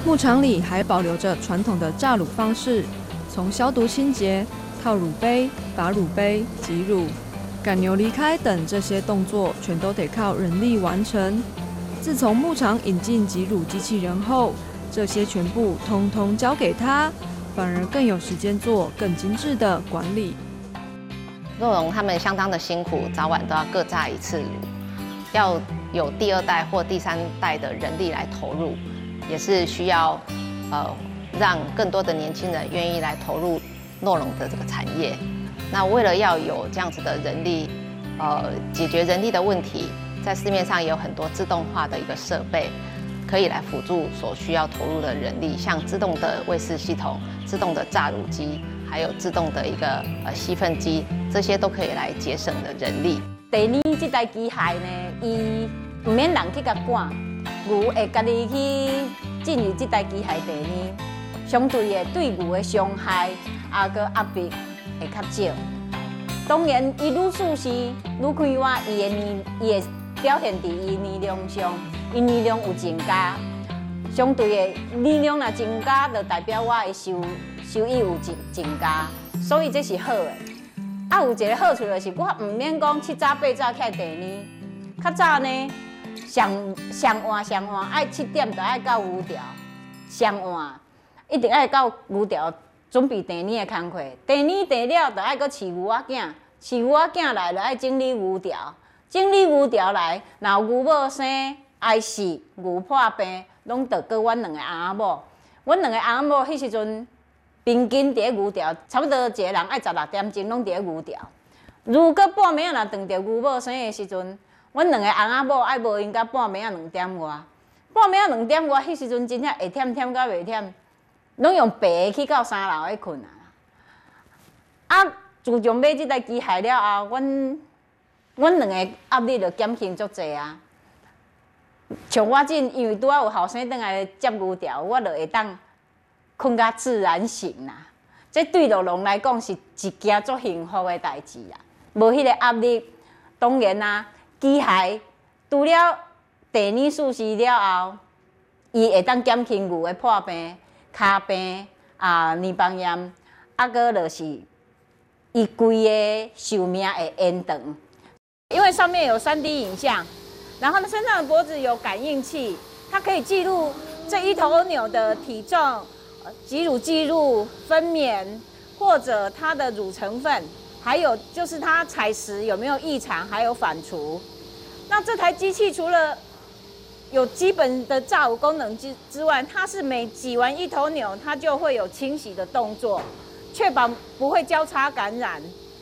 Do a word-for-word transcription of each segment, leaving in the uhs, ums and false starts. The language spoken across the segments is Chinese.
牧场里还保留着传统的榨乳方式，从消毒清洁、套乳杯、拔乳杯、挤乳、赶牛离开等这些动作，全都得靠人力完成。自从牧场引进挤乳机器人后，这些全部通通交给他，反而更有时间做更精致的管理。 酪农他们相当的辛苦，早晚都要各榨一次乳，要有第二代或第三代的人力来投入，也是需要呃让更多的年轻人愿意来投入酪农的这个产业。那为了要有这样子的人力，呃解决人力的问题，在市面上也有很多自动化的一个设备，可以来辅助所需要投入的人力，像自动的喂饲系统、自动的榨乳机，还有自动的一个呃吸粪机，这些都可以来节省的人力。 第二这台机械呢，伊唔免人去甲赶，牛会家己去进入这台机械第二，相对的对牛的伤害啊个压迫会较少。当然，伊愈数是愈开挖，伊的年伊会表现伫伊年龄上，伊年龄有增加，相对的年龄若增加，就代表我的收收益有增增加，所以这是好的。啊，有一个好处就是，我唔免讲七早八早起来第二，较早呢上上晚上晚爱七点就爱到牛寮，上晚一定爱到牛寮准备第二的工课。第二第了就爱搁饲牛仔囝，饲牛仔囝来就爱整理牛寮，整理牛寮来，然后牛某生爱死牛破病，拢得搁阮两个翁仔某。阮两个翁仔某迄时阵。平均伫牛寮，差不多一个人爱十六点钟拢伫牛寮。如果半暝啊，若等着牛某生的时阵，阮两个翁仔某爱无闲到半暝啊两点外。半暝啊两点外，迄时阵真正会忝忝到袂忝，拢用爬去到三楼去困啊。啊，自从买即台机械了后，阮阮两个压力就减轻足济啊。像我阵，因为拄仔有后生转来接牛寮，我就会当。困甲自然醒啦，这对酪农来讲是一件足幸福的代志啦。无迄个压力，当然啦、啊，机械除了第二次试了后，伊会当减轻牛的破病、骹病啊、黏棒炎，啊个就是伊规个寿命会延长。因为上面有 三 D 影像，然后呢身上的脖子有感应器，它可以记录这一头牛的体重。挤乳记录、分娩，或者它的乳成分，还有就是它采食有没有异常，还有反刍。那这台机器除了有基本的榨乳功能之之外，它是每挤完一头牛，它就会有清洗的动作，确保不会交叉感染。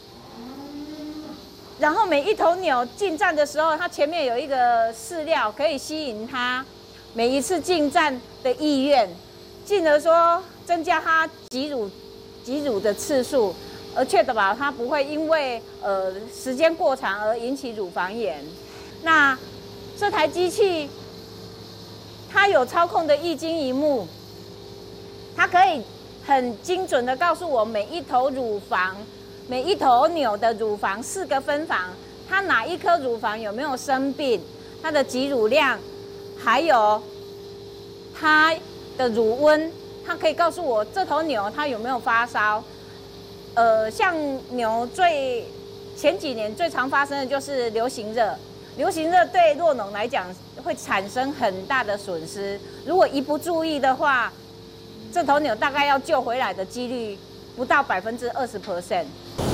然后每一头牛进站的时候，它前面有一个饲料，可以吸引它每一次进站的意愿。进而说增加它挤乳挤乳的次数，而确保它不会因为呃时间过长而引起乳房炎。那这台机器它有操控的液晶萤幕，它可以很精准的告诉我每一头乳房、每一头牛的乳房四个分房，它哪一颗乳房有没有生病，它的挤乳量，还有它的乳温，它可以告诉我这头牛它有没有发烧。呃，像牛最前几年最常发生的就是流行热，流行热对酪农来讲会产生很大的损失。如果一不注意的话，这头牛大概要救回来的几率不到百分之二十 percent。